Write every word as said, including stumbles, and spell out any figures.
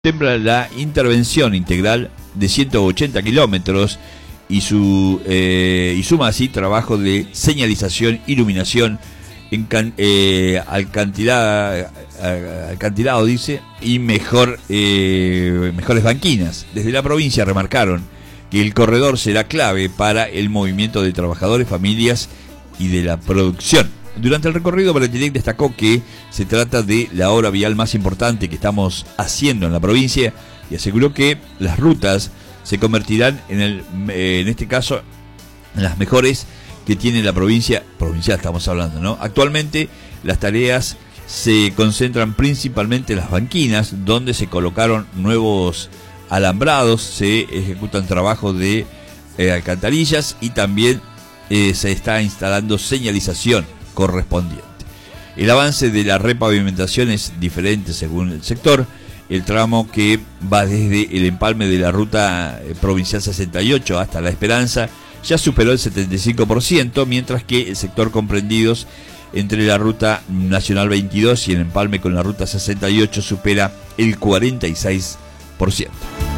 contempla la intervención integral de ciento ochenta kilómetros y, su, eh, y suma así trabajo de señalización, iluminación, en can, eh, alcantilado, alcantilado, dice, y mejor, eh, mejores banquinas. Desde la provincia remarcaron que el corredor será clave para el movimiento de trabajadores, familias y de la producción. Durante el recorrido, Bretinek destacó que se trata de la obra vial más importante que estamos haciendo en la provincia y aseguró que las rutas se convertirán en, el, en este caso, en las mejores que tiene la provincia, provincial estamos hablando, ¿no? Actualmente las tareas se concentran principalmente en las banquinas, donde se colocaron nuevos alambrados, se ejecutan trabajos de eh, alcantarillas y también eh, se está instalando señalización correspondiente. El avance de la repavimentación es diferente según el sector. El tramo que va desde el empalme de la ruta provincial sesenta y ocho hasta La Esperanza ya superó el setenta y cinco por ciento, mientras que el sector comprendidos entre la ruta nacional veintidós y el empalme con la ruta sesenta y ocho supera el cuarenta y seis por ciento.